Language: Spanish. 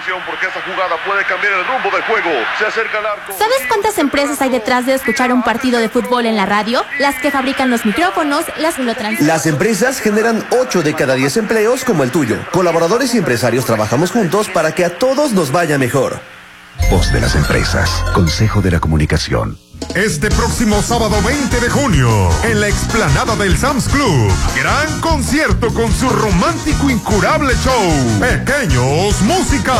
atención porque esta jugada puede cambiar el rumbo del juego. Se acerca al arco. ¿Sabes cuántas empresas hay detrás de escuchar un partido de fútbol en la radio? Las que fabrican los micrófonos, las que lo transmiten. Las empresas generan 8 de cada 10 empleos como el tuyo. Colaboradores y empresarios trabajamos juntos para que a todos nos vaya mejor. Voz de las empresas. Consejo de la Comunicación. Este próximo sábado 20 de junio, en la explanada del Sam's Club, gran concierto con su romántico incurable show, Pequeños Música.